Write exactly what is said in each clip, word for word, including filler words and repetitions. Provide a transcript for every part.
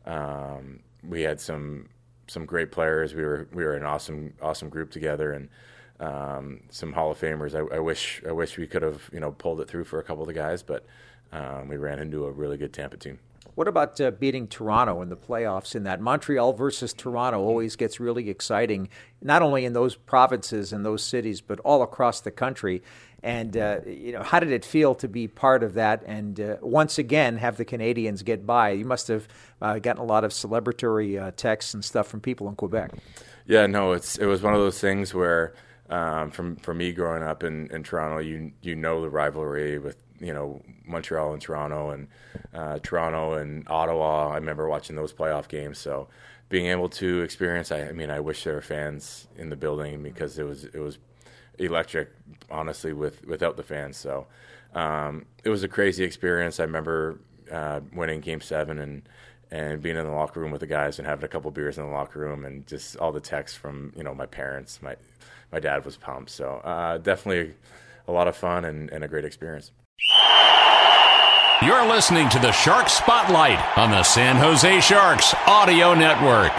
Um, we had some some great players. We were we were an awesome awesome group together, and um, some Hall of Famers. I, I wish I wish we could have you know pulled it through for a couple of the guys, but um, we ran into a really good Tampa team. What about uh, beating Toronto in the playoffs in that? Montreal versus Toronto always gets really exciting, not only in those provinces and those cities, but all across the country. And, uh, you know, how did it feel to be part of that and uh, once again have the Canadians get by? You must have uh, gotten a lot of celebratory uh, texts and stuff from people in Quebec. Yeah, no, it's it was one of those things where um, from for me growing up in, in Toronto, you you know the rivalry with, you know, Montreal and Toronto and uh, Toronto and Ottawa. I remember watching those playoff games. So being able to experience, I, I mean, I wish there were fans in the building because it was it was electric, honestly, with without the fans. So um, it was a crazy experience. I remember uh, winning Game Seven and and being in the locker room with the guys and having a couple beers in the locker room and just all the texts from you know my parents. My my dad was pumped. So uh, definitely a lot of fun and, and a great experience. You're listening to the Shark Spotlight on the San Jose Sharks Audio Network.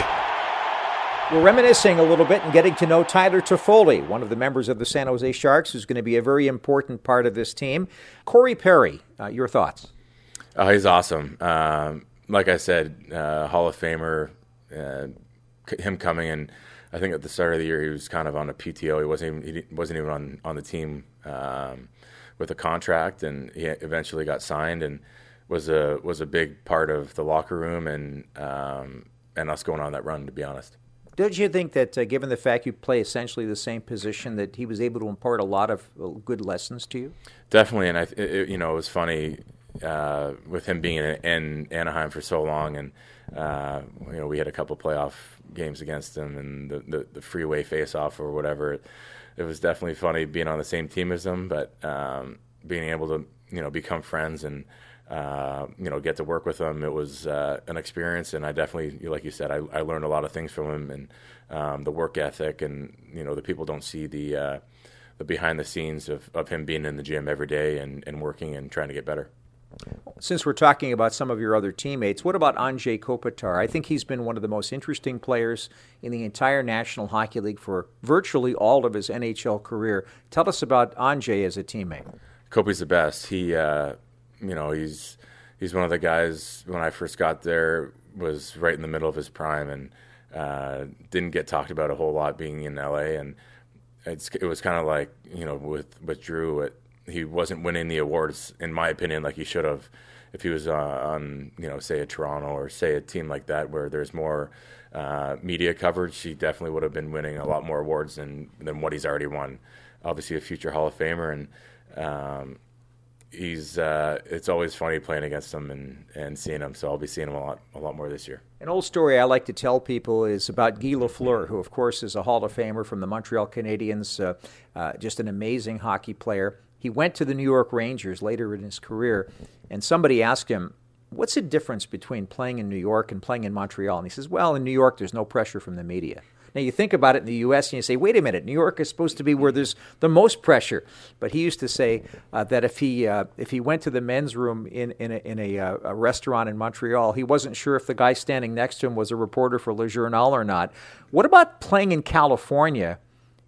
We're reminiscing a little bit and getting to know Tyler Toffoli, one of the members of the San Jose Sharks, who's going to be a very important part of this team. Corey Perry, uh, your thoughts? Oh, he's awesome. Um, like I said, uh, Hall of Famer, uh, him coming in, I think at the start of the year he was kind of on a P T O. He wasn't even, he wasn't even on, on the team um, with a contract, and he eventually got signed and was a was a big part of the locker room and um, and us going on that run, to be honest. Don't you think that, uh, given the fact you play essentially the same position, that he was able to impart a lot of uh, good lessons to you? Definitely, and I, it, you know, it was funny uh, with him being in, in Anaheim for so long, and uh, you know, we had a couple playoff games against him, and the, the, the freeway face-off or whatever. It, it was definitely funny being on the same team as him, but um, being able to, you know, become friends and Uh, you know, get to work with him. It was uh, an experience, and I definitely, like you said, I, I learned a lot of things from him, and um, the work ethic, and you know, the people don't see the uh, the behind the scenes of, of him being in the gym every day and, and working and trying to get better. Since we're talking about some of your other teammates, what about Anze Kopitar? I think he's been one of the most interesting players in the entire National Hockey League for virtually all of his N H L career. Tell us about Anze as a teammate. Kopi's the best. He uh, You know, he's he's one of the guys, when I first got there, was right in the middle of his prime and uh, didn't get talked about a whole lot being in L A. And it's, it was kind of like, you know, with, with Drew, it, he wasn't winning the awards, in my opinion, like he should have if he was uh, on, you know, say a Toronto or say a team like that where there's more uh, media coverage. He definitely would have been winning a lot more awards than, than what he's already won. Obviously a future Hall of Famer, and um, He's. Uh, it's always funny playing against him and, and seeing him. So I'll be seeing him a lot, a lot more this year. An old story I like to tell people is about Guy Lafleur, who of course is a Hall of Famer from the Montreal Canadiens. Uh, uh, just an amazing hockey player. He went to the New York Rangers later in his career, and somebody asked him, "What's the difference between playing in New York and playing in Montreal?" And he says, "Well, in New York, there's no pressure from the media." Now, you think about it in the U S and you say, wait a minute, New York is supposed to be where there's the most pressure. But he used to say uh, that if he uh, if he went to the men's room in, in, a, in a, uh, a restaurant in Montreal, he wasn't sure if the guy standing next to him was a reporter for Le Journal or not. What about playing in California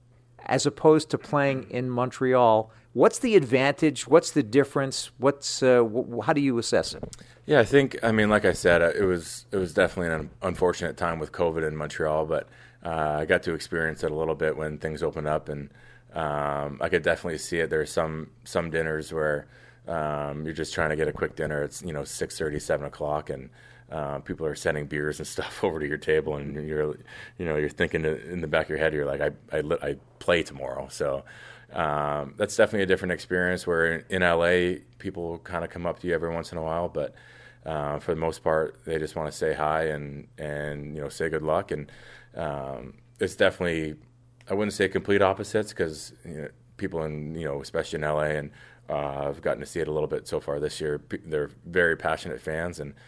as opposed to playing in Montreal? What's the advantage? What's the difference? What's uh, w- how do you assess it? Yeah, I think, I mean, like I said, it was it was definitely an unfortunate time with COVID in Montreal, but Uh, I got to experience it a little bit when things opened up, and um, I could definitely see it. There's some some dinners where um, you're just trying to get a quick dinner. It's, you know, six thirty, seven o'clock, and uh, people are sending beers and stuff over to your table, and you're, you know, you're thinking in the back of your head, you're like, I I, I play tomorrow. So um, that's definitely a different experience. Where in L A, people kind of come up to you every once in a while, but uh, for the most part, they just want to say hi and and you know, say good luck. And Um, it's definitely, I wouldn't say complete opposites, because you know, people in, you know, especially in L A, and uh, I've gotten to see it a little bit so far this year. They're very passionate fans, and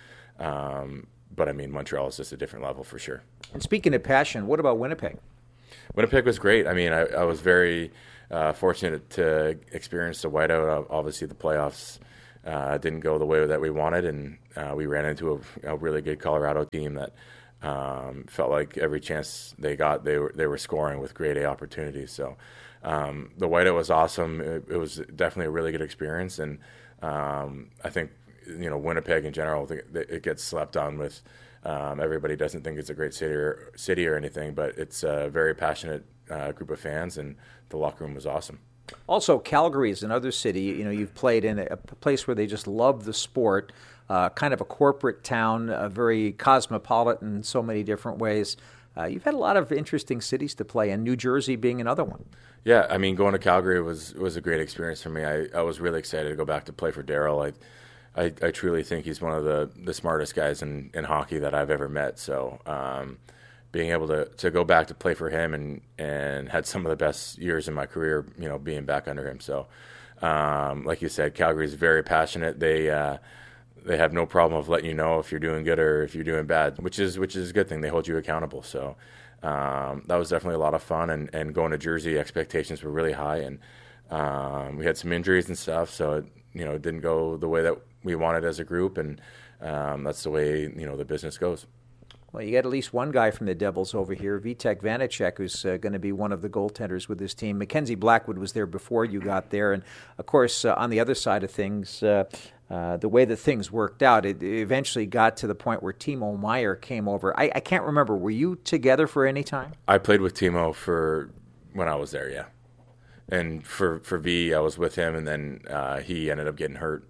um, but I mean, Montreal is just a different level for sure. And speaking of passion, what about Winnipeg? Winnipeg was great. I mean, I, I was very uh, fortunate to experience the whiteout. Obviously, the playoffs uh, didn't go the way that we wanted, and uh, we ran into a, a really good Colorado team that um, felt like every chance they got, they were they were scoring with grade A opportunities. So um, the whiteout was awesome. It, it was definitely a really good experience, and um, I think you know Winnipeg in general, it gets slept on with. Um, everybody doesn't think it's a great city or, city or anything, but it's a very passionate uh, group of fans, and the locker room was awesome. Also, Calgary is another city. You know, you've played in a place where they just love the sport, uh, kind of a corporate town, uh, very cosmopolitan in so many different ways. Uh, you've had a lot of interesting cities to play in, New Jersey being another one. Yeah, I mean, going to Calgary was was a great experience for me. I, I was really excited to go back to play for Daryl. I I, I truly think he's one of the, the smartest guys in, in hockey that I've ever met. So um, being able to, to go back to play for him and, and had some of the best years in my career, you know, being back under him. So um, like you said, Calgary is very passionate. They uh, they have no problem of letting you know if you're doing good or if you're doing bad, which is which is a good thing. They hold you accountable. So um, that was definitely a lot of fun. And, and going to Jersey, expectations were really high, and um, we had some injuries and stuff, so it, you know, it didn't go the way that we wanted as a group, and um, that's the way you know the business goes. Well, you got at least one guy from the Devils over here, Vitek Vanacek, who's uh, going to be one of the goaltenders with this team. Mackenzie Blackwood was there before you got there, and of course, uh, on the other side of things, uh, uh, the way that things worked out, it eventually got to the point where Timo Meier came over. I, I can't remember. Were you together for any time? I played with Timo for when I was there, yeah. And for for V, I was with him, and then uh, he ended up getting hurt.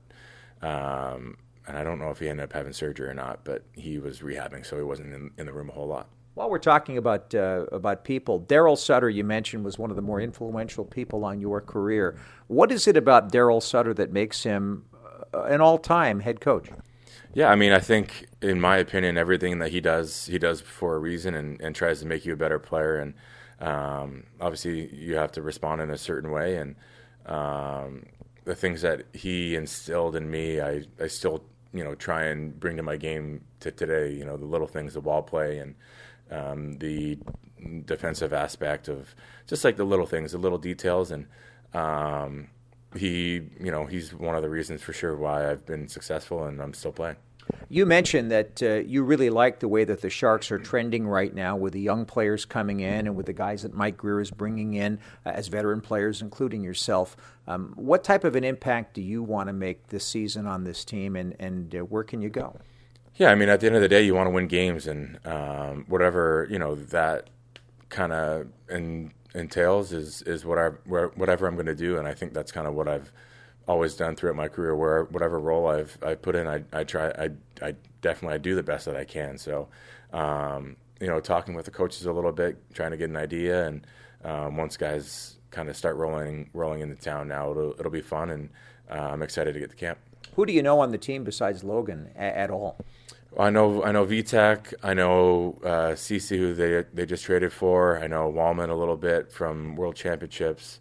Um, and I don't know if he ended up having surgery or not, but he was rehabbing, so he wasn't in, in the room a whole lot. While we're talking about uh, about people, Daryl Sutter, you mentioned, was one of the more influential people on your career. What is it about Daryl Sutter that makes him uh, an all-time head coach? Yeah, I mean, I think, in my opinion, everything that he does, he does for a reason, and, and tries to make you a better player. And um, obviously, you have to respond in a certain way, and um, the things that he instilled in me, I, I still, you know, try and bring to my game to today. You know, the little things, the ball play, and um, the defensive aspect of just like the little things, the little details. And um, he, you know, he's one of the reasons for sure why I've been successful and I'm still playing. You mentioned that uh, you really like the way that the Sharks are trending right now with the young players coming in and with the guys that Mike Grier is bringing in uh, as veteran players, including yourself. Um, what type of an impact do you want to make this season on this team, and, and uh, where can you go? Yeah, I mean, at the end of the day, you want to win games, and um, whatever, you know, that kind of entails is, is what I, whatever I'm going to do, and I think that's kind of what I've always done throughout my career. Where whatever role I've I put in, I I try I I definitely I do the best that I can. So, um, you know, talking with the coaches a little bit, trying to get an idea, and um, once guys kind of start rolling rolling into town now, it'll it'll be fun, and uh, I'm excited to get to camp. Who do you know on the team besides Logan a- at all? I know I know Vitek. I know uh, Ceci, who they they just traded for. I know Wallman a little bit from World Championships.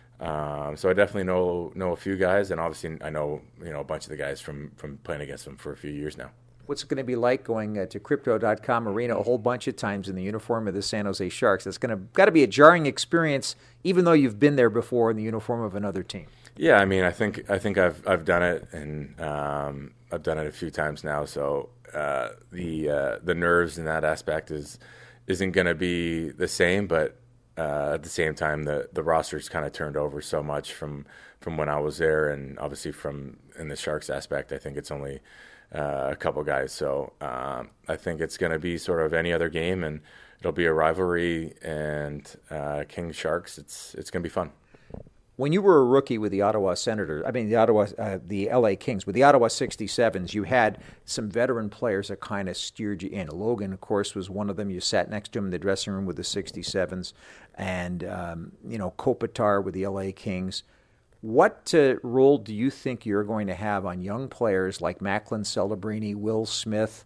Um, so I definitely know know a few guys, and obviously I know you know a bunch of the guys from, from playing against them for a few years now. What's it going to be like going uh, to Crypto dot com Arena a whole bunch of times in the uniform of the San Jose Sharks? That's going to got to be a jarring experience, even though you've been there before in the uniform of another team. Yeah, I mean, I think I think I've I've done it, and um, I've done it a few times now. So uh, the uh, the nerves in that aspect is isn't going to be the same, but uh, at the same time, the the roster's kind of turned over so much from from when I was there, and obviously from in the Sharks aspect, I think it's only uh, a couple guys. So um, I think it's going to be sort of any other game, and it'll be a rivalry. And uh, Kings Sharks, it's it's going to be fun. When you were a rookie with the Ottawa Senators, I mean the Ottawa, uh, the L A Kings, with the Ottawa sixty-sevens, you had some veteran players that kind of steered you in. Logan, of course, was one of them. You sat next to him in the dressing room with the sixty-sevens, and um, you know Kopitar with the L A Kings. What uh, role do you think you're going to have on young players like Macklin Celebrini, Will Smith,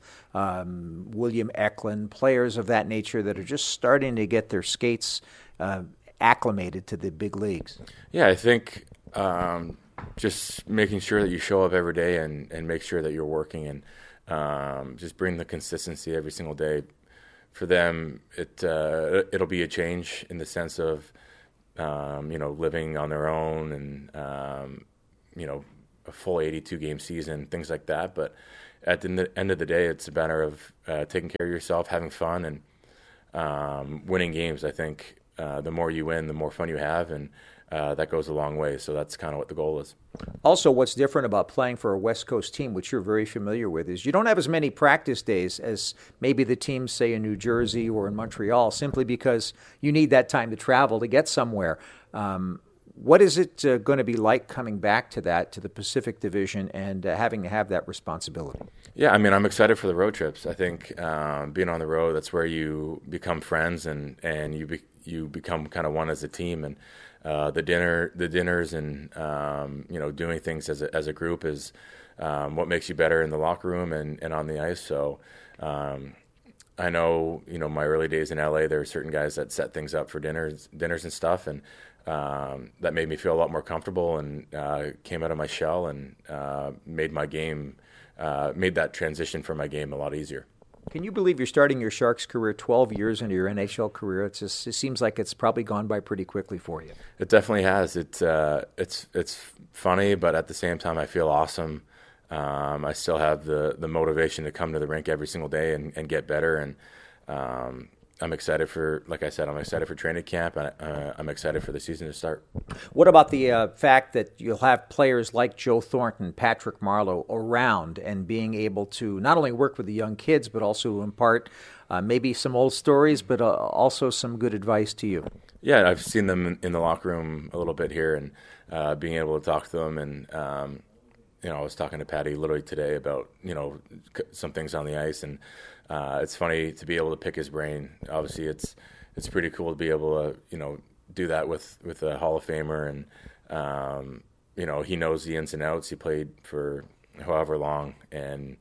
um, William Eklund, players of that nature that are just starting to get their skates uh, acclimated to the big leagues? Yeah, I think um, just making sure that you show up every day and, and make sure that you're working, and um, just bring the consistency every single day. For them, it uh, it'll be a change in the sense of um, you know living on their own and um, you know a full eighty-two game season, things like that. But at the end of the day, it's a matter of uh, taking care of yourself, having fun, and um, winning games. I think uh, the more you win, the more fun you have, and uh, that goes a long way. So that's kind of what the goal is. Also, what's different about playing for a West Coast team, which you're very familiar with, is you don't have as many practice days as maybe the teams, say, in New Jersey or in Montreal, simply because you need that time to travel to get somewhere. Um, what is it uh, going to be like coming back to that, to the Pacific Division, and uh, having to have that responsibility? Yeah, I mean, I'm excited for the road trips. I think um, being on the road, that's where you become friends and, and you be, you become kind of one as a team. And uh, the dinner, the dinners, and um, you know, doing things as a, as a group is um, what makes you better in the locker room and, and on the ice. So um, I know, you know, my early days in L A, there were certain guys that set things up for dinners, dinners and stuff, and um, that made me feel a lot more comfortable and uh, came out of my shell and uh, made my game, uh, made that transition for my game a lot easier. Can you believe you're starting your Sharks career twelve years into your N H L career? It's just, it seems like it's probably gone by pretty quickly for you. It definitely has. It's uh, it's it's funny, but at the same time, I feel awesome. Um, I still have the, the motivation to come to the rink every single day and, and get better. And um, I'm excited for, like I said, I'm excited for training camp, and uh, I'm excited for the season to start. What about the uh, fact that you'll have players like Joe Thornton, Patrick Marleau around, and being able to not only work with the young kids, but also impart uh, maybe some old stories, but uh, also some good advice to you? Yeah, I've seen them in, in the locker room a little bit here, and uh, being able to talk to them. And um, you know, I was talking to Patty literally today about, you know, some things on the ice, and Uh, it's funny to be able to pick his brain. Obviously, it's it's pretty cool to be able to, you know, do that with, with a Hall of Famer, and um, you know, he knows the ins and outs. He played for however long, and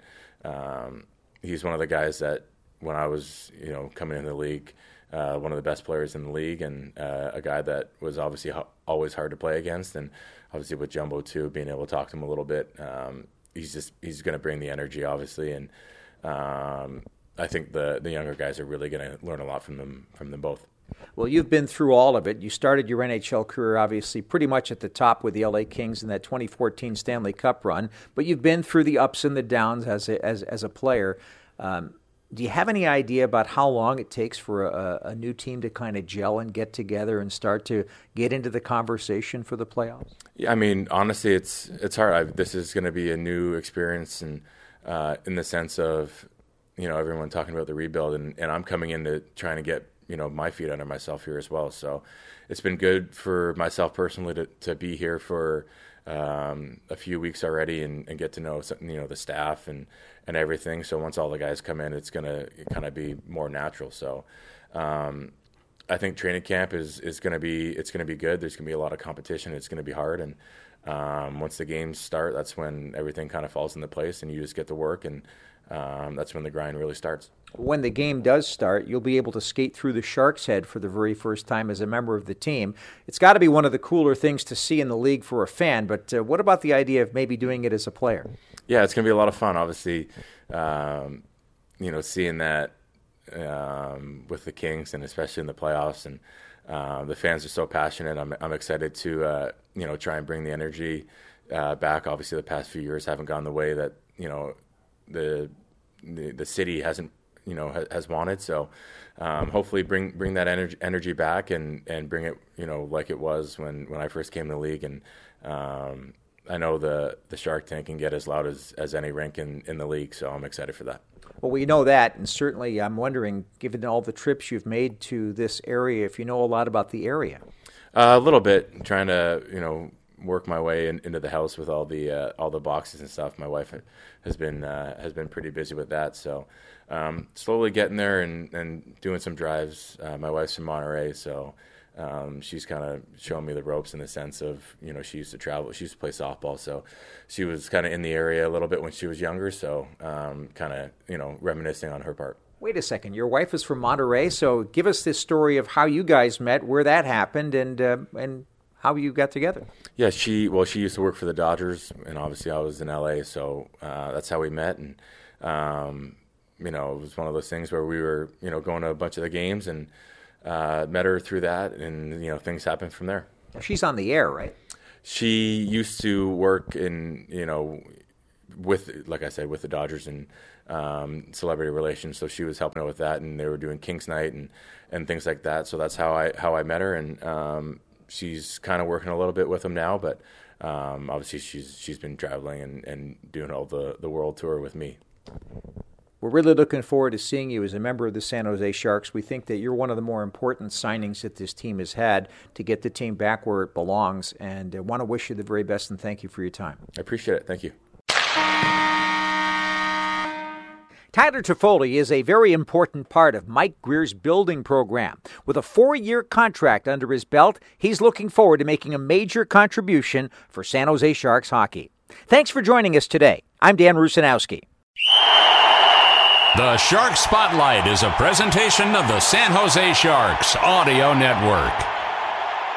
um, he's one of the guys that when I was, you know, coming into the league, uh, one of the best players in the league, and uh, a guy that was obviously ho- always hard to play against, and obviously with Jumbo too, being able to talk to him a little bit. Um, he's just he's going to bring the energy, obviously, and um, I think the, the younger guys are really going to learn a lot from them from them both. Well, you've been through all of it. You started your N H L career, obviously, pretty much at the top with the L A Kings in that twenty fourteen Stanley Cup run, but you've been through the ups and the downs as a, as, as a player. Um, do you have any idea about how long it takes for a, a new team to kind of gel and get together and start to get into the conversation for the playoffs? Yeah, I mean, honestly, it's it's hard. I, this is going to be a new experience, and uh, in the sense of, you know, everyone talking about the rebuild, and, and I'm coming in to trying to get, you know, my feet under myself here as well. So it's been good for myself personally to, to be here for um, a few weeks already and, and get to know, you know, the staff and, and everything. So once all the guys come in, it's going to kind of be more natural. So um, I think training camp is, is going to be, it's going to be good. There's going to be a lot of competition. It's going to be hard. And um, once the games start, that's when everything kind of falls into place and you just get to work, and Um, that's when the grind really starts. When the game does start, you'll be able to skate through the Sharks' head for the very first time as a member of the team. It's got to be one of the cooler things to see in the league for a fan, but uh, what about the idea of maybe doing it as a player? Yeah, it's going to be a lot of fun, obviously, um, you know, seeing that um, with the Kings, and especially in the playoffs, and uh, the fans are so passionate. I'm, I'm excited to, uh, you know, try and bring the energy uh, back. Obviously, the past few years haven't gone the way that, you know, the the, the city hasn't, you know, ha, has wanted. So um, hopefully bring bring that energy energy back and, and bring it, you know, like it was when, when I first came to the league. And um, I know the, the Shark Tank can get as loud as, as any rink in, in the league. So I'm excited for that. Well, we know that, and certainly I'm wondering, given all the trips you've made to this area, if you know a lot about the area. Uh, a little bit, trying to, you know, work my way in, into the house with all the uh, all the boxes and stuff. My wife has been uh, has been pretty busy with that, so um, slowly getting there and, and doing some drives. Uh, my wife's from Monterey, so um, she's kind of showing me the ropes in the sense of, you know, she used to travel, she used to play softball, so she was kind of in the area a little bit when she was younger. So um, kind of, you know, reminiscing on her part. Wait a second, your wife is from Monterey, so give us this story of how you guys met, where that happened, and uh, and. how you got together. Yeah, she well, she used to work for the Dodgers, and obviously I was in L A, so uh, that's how we met. And um, you know, it was one of those things where we were, you know, going to a bunch of the games, and uh, met her through that, and you know, things happened from there. She's on the air, right? she used to work in, you know, with, like I said, with the Dodgers and um, celebrity relations. So she was helping out with that, and they were doing Kings Night and, and things like that. So that's how I how I met her, and um, she's kind of working a little bit with them now. But um, obviously, she's she's been traveling and, and doing all the, the world tour with me. We're really looking forward to seeing you as a member of the San Jose Sharks. We think that you're one of the more important signings that this team has had to get the team back where it belongs, and I want to wish you the very best and thank you for your time. I appreciate it. Thank you. Tyler Toffoli is a very important part of Mike Grier's building program. With a four-year contract under his belt, he's looking forward to making a major contribution for San Jose Sharks hockey. Thanks for joining us today. I'm Dan Rusanowski. The Shark Spotlight is a presentation of the San Jose Sharks Audio Network.